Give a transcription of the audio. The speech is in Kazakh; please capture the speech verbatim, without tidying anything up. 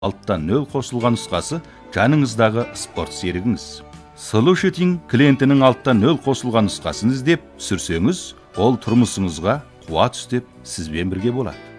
алтта нөл қосылған нұсқасы жаныңыздағы спорт серігіңіз. Solution клиентінің алтта нөл қосылған нұсқасын іздеп түсірсеңіз, ол тұрмысыңызға қуат үстеп сізбен бірге болады.